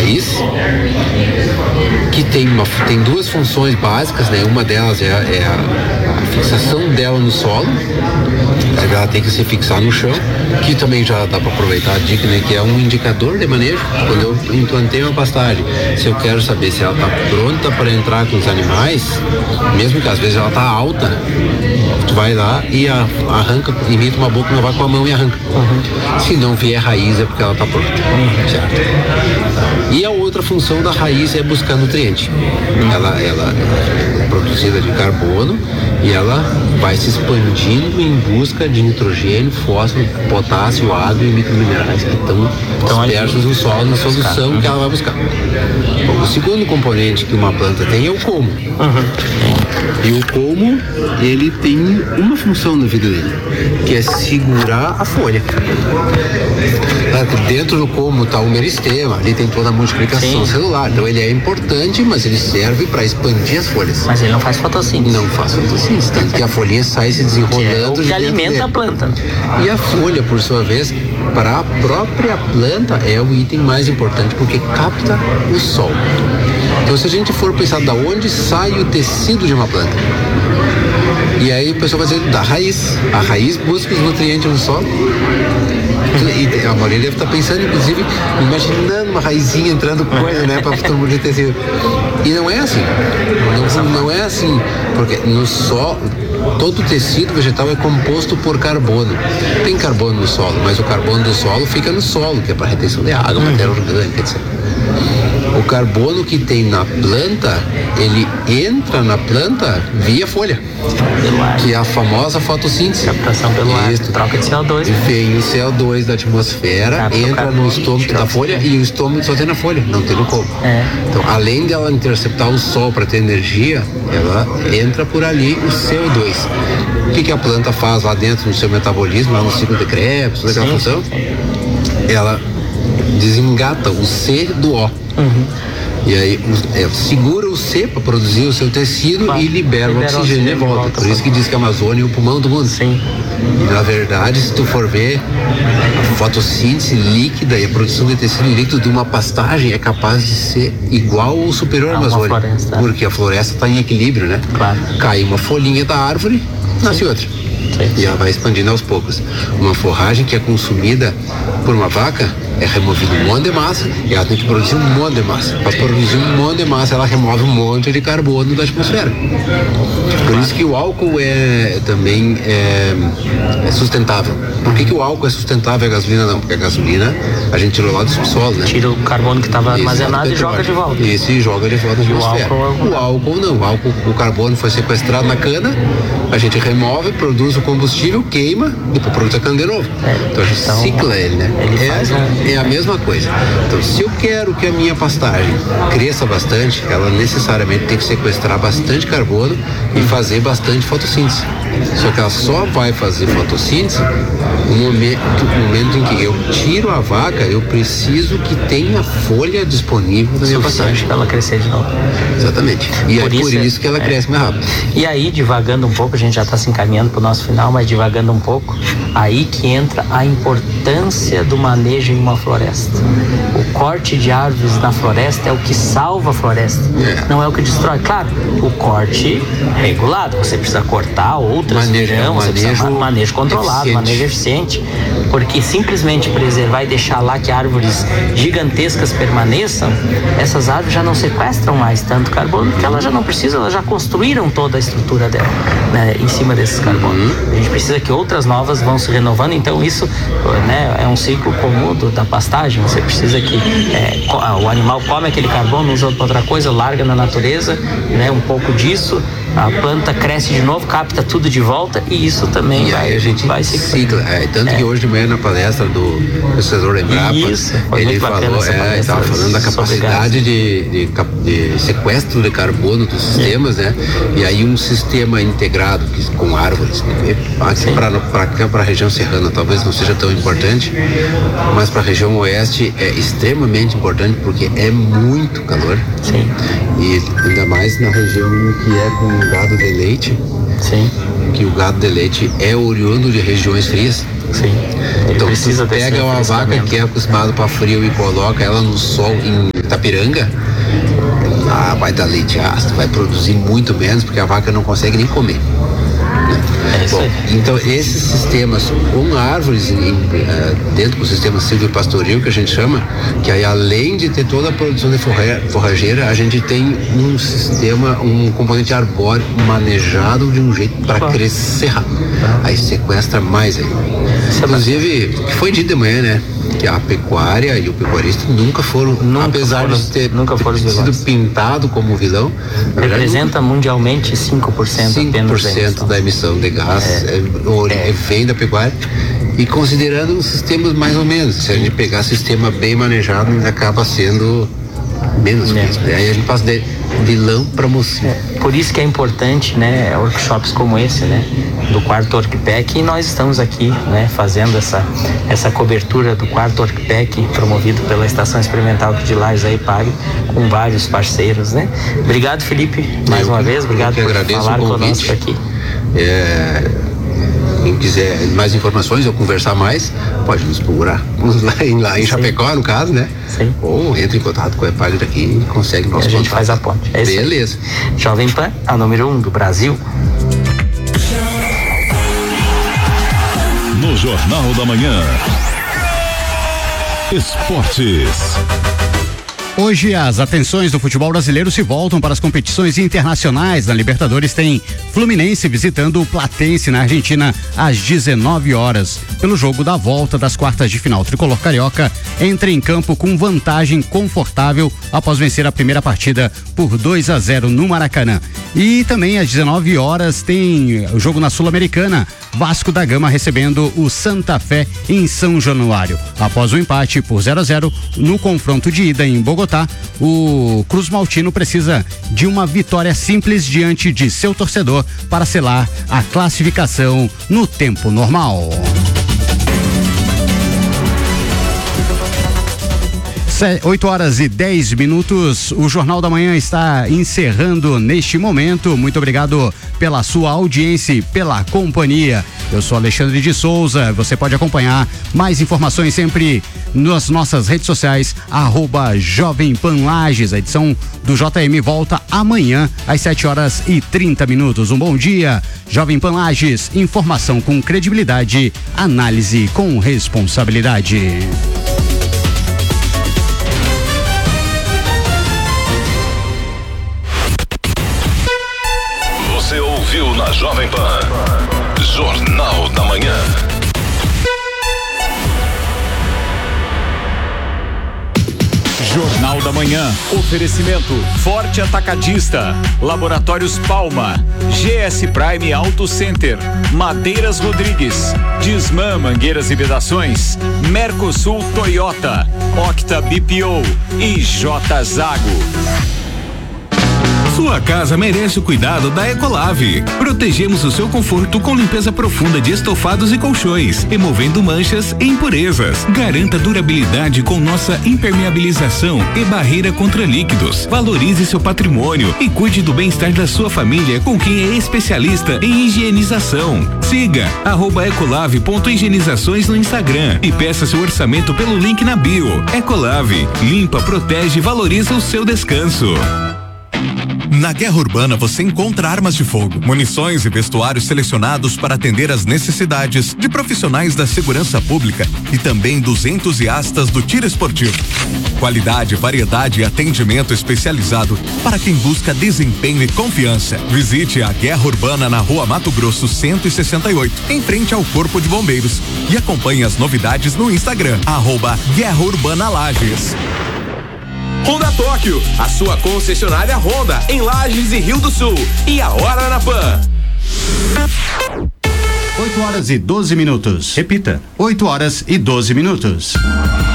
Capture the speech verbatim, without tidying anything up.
raiz, que tem, uma, tem duas funções básicas, né? Uma delas é, a, é a, a fixação dela no solo, ela tem que se fixar no chão, que também já dá para aproveitar a dica, né? Que é um indicador de manejo. Quando eu implantei uma pastagem, se eu quero saber se ela está pronta para entrar com os animais, mesmo que às vezes ela está alta, tu vai lá e a, arranca, imita uma boca, não vai com a mão e arranca. Uhum. Se não vier raiz é porque ela está pronta. Uhum. Certo? E a outra função da raiz é buscar nutriente. Uhum. Ela, ela é produzida de carbono e ela vai se expandindo em busca de nitrogênio, fósforo, potássio, água e microminerais que estão dispersos no solo, na solução que ela vai buscar. Bom, o segundo componente que uma planta tem é o colmo. Uhum. E o colmo, ele tem uma função na vida dele, que é segurar a folha. Dentro do colmo está o meristema, ali tem toda a multiplicação Sim. celular. Então ele é importante, mas ele serve para expandir as folhas. Mas ele não faz fotossíntese. Não faz fotossíntese, tanto que a folhinha sai se desenrolando. Que é o que de alimenta dele. A planta. E a folha, por sua vez, para a própria planta é o item mais importante, porque capta o sol. Então, se a gente for pensar da onde sai o tecido de uma planta, e aí o pessoal vai dizer da raiz. A raiz busca os nutrientes no solo. E a maioria deve estar pensando, inclusive, imaginando uma raizinha entrando coisa, né, para todo mundo de tecido. E não é assim. Não, não é assim, porque no solo, todo o tecido vegetal é composto por carbono. Tem carbono no solo, mas o carbono do solo fica no solo, que é para retenção de água, matéria orgânica, etcétera. O carbono que tem na planta, ele entra na planta via folha, que é a famosa fotossíntese. Captação pelo ar, troca de C O dois. Vem o C O dois da atmosfera, Capta entra no estômago da folha e o estômago só tem na folha, não tem no corpo. É. Então, além de ela interceptar o sol para ter energia, ela entra por ali o C O dois. O que, que a planta faz lá dentro no seu metabolismo, lá no ciclo de Krebs, toda aquela função? Ela desengata o C do O. Uhum. E aí é, segura o C para produzir o seu tecido Mas, e libera, libera o oxigênio de volta. volta. Por isso que diz que a Amazônia é o pulmão do mundo. Sim. E, na verdade, se tu for ver, a fotossíntese líquida e a produção de tecido líquido de uma pastagem é capaz de ser igual ou superior à Amazônia. Floresta. Porque a floresta está em equilíbrio, né? Claro. Cai uma folhinha da árvore, nasce Sim. outra. Sim. E ela vai expandindo aos poucos. Uma forragem que é consumida por uma vaca, é removido um monte de massa e ela tem que produzir um monte de massa. Para produzir um monte de massa, ela remove um monte de carbono da atmosfera. Por isso que o álcool é também é, é sustentável. Por que, que o álcool é sustentável e a gasolina não? Porque a gasolina a gente tirou lá do subsolo, né? Tira o carbono que estava armazenado e joga de volta. Isso, e joga de volta na atmosfera. O álcool, o álcool não. O álcool, o carbono foi sequestrado na cana, a gente remove, produz o combustível, queima, depois produz a cana de novo. É, então a gente então, cicla ele, né? Ele é, faz um... é a mesma coisa. Então, se eu quero que a minha pastagem cresça bastante, ela necessariamente tem que sequestrar bastante carbono e fazer bastante fotossíntese. Só que ela só vai fazer fotossíntese no momento, no momento em que eu tiro a vaca, eu preciso que tenha folha disponível na minha pastagem. Para ela crescer de novo. Exatamente. E por é isso, por isso que ela é, cresce mais rápido. E aí, divagando um pouco, a gente já está se encaminhando para o nosso final, mas divagando um pouco, aí que entra a importância do manejo em uma floresta. O corte de árvores na floresta é o que salva a floresta, é. Não é o que destrói. Claro, o corte é regulado, você precisa cortar outras, manejo, não, você manejo, precisa manejo controlado, eficiente. manejo eficiente, porque simplesmente preservar e deixar lá que árvores gigantescas permaneçam, essas árvores já não sequestram mais tanto carbono, porque elas já não precisam, elas já construíram toda a estrutura dela, né, em cima desses carbonos. Uhum. A gente precisa que outras novas vão se renovando, então isso, né, é um ciclo comum do, da pastagem. Você precisa que é, o animal come aquele carbono, usa para outra coisa, larga na natureza, né, um pouco disso, a planta cresce de novo, capta tudo de volta e isso também e vai, aí a gente vai se cicla. É, tanto é. que hoje de manhã na palestra do professor Embrapa, isso, ele falou, é, estava falando da capacidade de, de, de sequestro de carbono dos sistemas, é. né? E aí um sistema integrado que, com árvores, para a região serrana talvez não seja tão importante, mas para a região oeste é extremamente importante porque é muito calor. Sim. E ainda mais na região que é com gado de leite. Sim. Que o gado de leite é oriundo de regiões frias. Sim. Ele então precisa tu pega uma vaca que é acostumada para frio e coloca ela no sol em Itapiranga, ah, vai dar leite ácido, vai produzir muito menos, porque a vaca não consegue nem comer. É isso Bom, aí. então esses sistemas com árvores em, uh, dentro do sistema silvopastoril, que a gente chama, que aí além de ter toda a produção de forra, forrageira, a gente tem um sistema, um componente arbóreo manejado de um jeito para crescer rápido. Aí sequestra mais aí. Inclusive, que foi dito de manhã, né? Que a pecuária e o pecuarista nunca foram, nunca apesar foram, de ter, nunca foram ter sido pintado como vilão, representa verdade, mundialmente cinco por cento cinco por cento da emissão de gás é, é, é. vem da pecuária. E considerando os sistemas mais ou menos, se a gente pegar sistema bem manejado, acaba sendo menos é. Mesmo, né? Aí a gente passa de vilão para mocinho. É, por isso que é importante, né, workshops como esse, né, do quarto Orcpec, e nós estamos aqui, né, fazendo essa essa cobertura do quarto Orcpec, promovido pela Estação Experimental de Lages aí, Pag, com vários parceiros, né. Obrigado, Felipe, mais eu, uma vez, obrigado por falar conosco aqui. É... Quem quiser mais informações ou conversar mais, pode nos procurar. Vamos lá em, lá em Chapecó, no caso, né? Sim. Ou entre em contato com a Epagre daqui e consegue nosso contato. A gente contato. faz a ponte. É beleza. Jovem Pan, a número um do Brasil. No Jornal da Manhã. Esportes. Hoje as atenções do futebol brasileiro se voltam para as competições internacionais. Na Libertadores tem Fluminense visitando o Platense na Argentina às dezenove horas. Pelo jogo da volta das quartas de final, o tricolor carioca entra em campo com vantagem confortável após vencer a primeira partida por dois a zero no Maracanã. E também às dezenove horas tem o jogo na Sul-Americana, Vasco da Gama recebendo o Santa Fé em São Januário. Após o empate por zero a zero no confronto de ida em Bogotá, o Cruz Maltino precisa de uma vitória simples diante de seu torcedor para selar a classificação no tempo normal. oito horas e dez minutos, o Jornal da Manhã está encerrando neste momento. Muito obrigado pela sua audiência e pela companhia. Eu sou Alexandre de Souza, você pode acompanhar mais informações sempre nas nossas redes sociais, arroba Jovem Pan Lages. A edição do J M volta amanhã às sete horas e trinta minutos. Um bom dia, Jovem Pan Lages, informação com credibilidade, análise com responsabilidade. Você ouviu na Jovem Pan, Jornal da Manhã. Jornal da Manhã. Oferecimento Forte Atacadista, Laboratórios Palma, G S Prime Auto Center, Madeiras Rodrigues, Disman Mangueiras e Vedações, Mercosul Toyota, Octa B P O e J Zago. Sua casa merece o cuidado da Ecolave. Protegemos o seu conforto com limpeza profunda de estofados e colchões, removendo manchas e impurezas. Garanta durabilidade com nossa impermeabilização e barreira contra líquidos. Valorize seu patrimônio e cuide do bem-estar da sua família com quem é especialista em higienização. Siga arroba ecolave ponto higienizações no Instagram e peça seu orçamento pelo link na bio. Ecolave, limpa, protege e valoriza o seu descanso. Na Guerra Urbana você encontra armas de fogo, munições e vestuários selecionados para atender às necessidades de profissionais da segurança pública e também dos entusiastas do tiro esportivo. Qualidade, variedade e atendimento especializado para quem busca desempenho e confiança. Visite a Guerra Urbana na Rua Mato Grosso cento e sessenta e oito, em frente ao Corpo de Bombeiros, e acompanhe as novidades no Instagram, arroba Guerra Urbana Lages. Honda Tóquio, a sua concessionária Honda em Lages e Rio do Sul. E a hora na Pan. oito horas e doze minutos. Repita. oito horas e doze minutos.